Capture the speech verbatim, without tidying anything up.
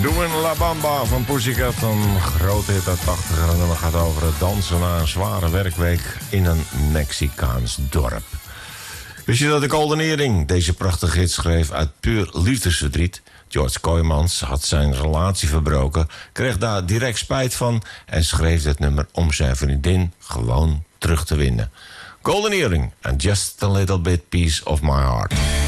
Doing La Bamba van Pussycat, een grote hit uit tachtig. En dan gaat het over het dansen na een zware werkweek in een Mexicaans dorp. Wist je dat de Golden Earring deze prachtige hit schreef uit puur liefdesverdriet? George Kooijmans had zijn relatie verbroken, kreeg daar direct spijt van en schreef dit nummer om zijn vriendin gewoon terug te winnen. Golden Earring and Just a Little Bit Piece of My Heart.